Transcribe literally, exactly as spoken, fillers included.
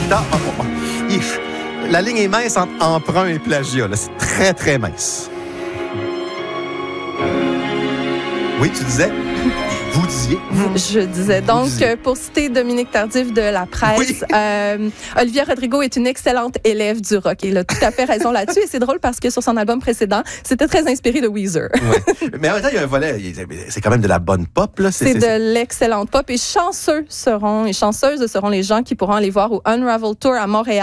Dans- oh, oh, oh. If. La ligne est mince entre emprunt et plagiat. Là. C'est très, très mince. Oui, tu disais? Vous disiez? Je disais Vous donc, disiez. euh, pour citer Dominique Tardif de La Presse, Oui. euh, Olivia Rodrigo est une excellente élève du rock. Il a tout à fait raison là-dessus. Et c'est drôle parce que sur son album précédent, c'était très inspiré de Weezer. Ouais. Mais en même temps, il y a un volet. C'est quand même de la bonne pop. Là. C'est de l'excellente pop. Et chanceux seront, et chanceuses seront les gens qui pourront aller voir au Unravel Tour à Montréal.